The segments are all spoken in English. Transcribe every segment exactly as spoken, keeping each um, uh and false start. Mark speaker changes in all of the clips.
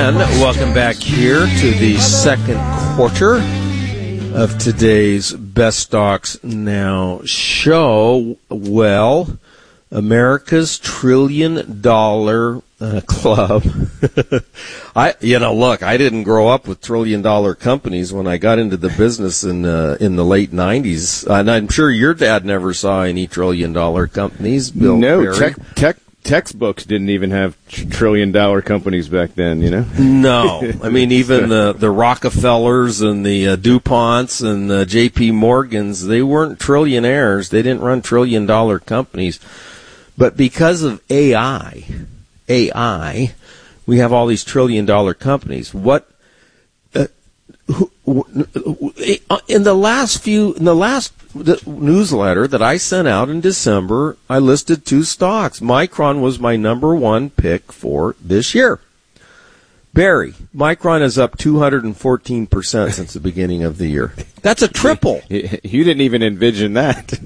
Speaker 1: And welcome back here to the second quarter of today's Best Stocks Now show. Well, America's trillion dollar uh, club. I, you know, look, I didn't grow up with trillion dollar companies when I got into the business in uh, in the late nineties, and I'm sure your dad never saw any trillion dollar companies. Bill
Speaker 2: no,
Speaker 1: Perry.
Speaker 2: tech, tech textbooks didn't even have trillion dollar companies back then. You know,
Speaker 1: no, I mean even the the Rockefellers and the uh, DuPonts and the J P Morgans, they weren't trillionaires. They didn't run trillion dollar companies. But because of A I, A I, we have all these trillion-dollar companies. What uh, who, who, in the last few, in the last newsletter that I sent out in December, I listed two stocks. Micron was my number one pick for this year. Barry, Micron is up two hundred fourteen percent since the beginning of the year. That's a triple.
Speaker 2: You didn't even envision that.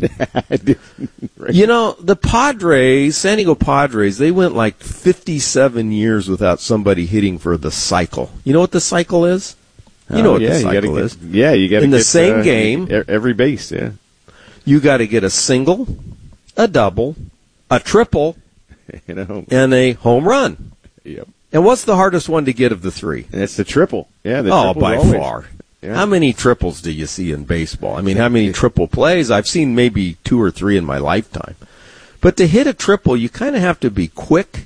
Speaker 1: You know, the Padres, San Diego Padres, they went like fifty-seven years without somebody hitting for the cycle. You know what the cycle is? You know
Speaker 2: oh,
Speaker 1: what
Speaker 2: yeah,
Speaker 1: the cycle
Speaker 2: you
Speaker 1: is.
Speaker 2: Get, yeah, you got to
Speaker 1: In
Speaker 2: get
Speaker 1: the same
Speaker 2: uh,
Speaker 1: game,
Speaker 2: every base, yeah.
Speaker 1: You got to get a single, a double, a triple,
Speaker 2: you know,
Speaker 1: and a home run.
Speaker 2: Yep.
Speaker 1: And what's the hardest one to get of the three?
Speaker 2: It's the triple. Yeah, the
Speaker 1: oh, by
Speaker 2: always.
Speaker 1: far.
Speaker 2: Yeah.
Speaker 1: How many triples do you see in baseball? I mean, how many triple plays? I've seen maybe two or three in my lifetime. But to hit a triple, you kind of have to be quick.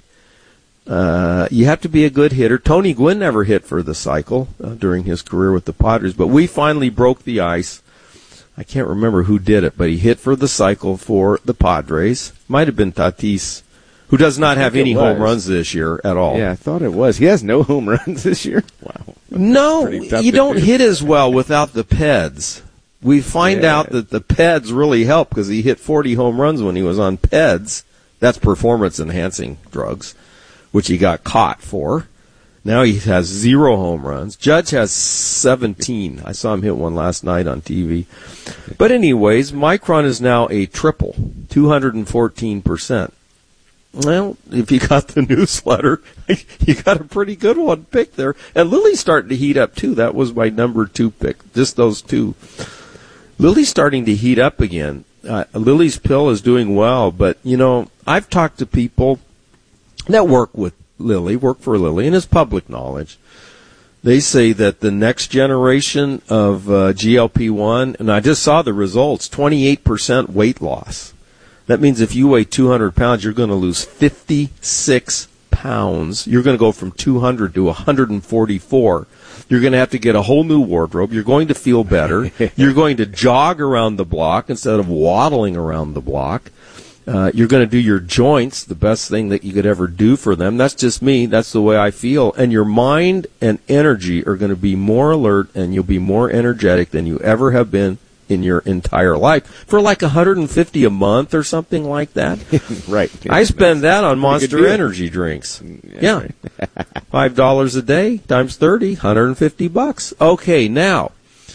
Speaker 1: Uh, you have to be a good hitter. Tony Gwynn never hit for the cycle uh, during his career with the Padres, but we finally broke the ice. I can't remember who did it, but he hit for the cycle for the Padres. Might have been Tatis, who does not have any home runs this year at all.
Speaker 2: Yeah, I thought it was. He has no home runs this year. Wow.
Speaker 1: No, you don't do. hit as well without the Peds. We find yeah. out that the Peds really help because he hit forty home runs when he was on Peds. That's performance-enhancing drugs, which he got caught for. Now he has zero home runs. Judge has seventeen. I saw him hit one last night on T V. But anyways, Micron is now a triple, two hundred fourteen percent. Well, if you got the newsletter, you got a pretty good one picked there. And Lily's starting to heat up, too. That was my number two pick, just those two. Lily's starting to heat up again. Uh, Lily's pill is doing well, but, you know, I've talked to people that work with Lily, work for Lily, and it's public knowledge. They say that the next generation of uh, G L P one, and I just saw the results, twenty-eight percent weight loss. That means if you weigh two hundred pounds, you're going to lose fifty-six pounds. You're going to go from two hundred to one hundred forty-four. You're going to have to get a whole new wardrobe. You're going to feel better. You're going to jog around the block instead of waddling around the block. Uh, you're going to do your joints, the best thing that you could ever do for them. That's just me. That's the way I feel. And your mind and energy are going to be more alert, and you'll be more energetic than you ever have been in your entire life for like one hundred fifty a month or something like that.
Speaker 2: Right.
Speaker 1: I spend that on Monster Energy drinks. Yeah. yeah. Right. five dollars a day times thirty, one hundred fifty bucks. Okay, now,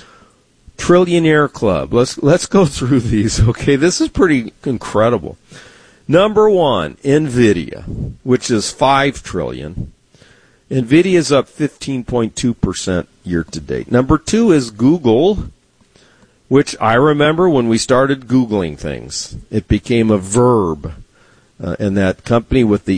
Speaker 1: Trillionaire Club. Let's let's go through these. Okay, this is pretty incredible. Number one, NVIDIA, which is five trillion. NVIDIA's up fifteen point two percent year to date. Number two is Google, which I remember when we started Googling things. It became a verb. Uh, and that company with the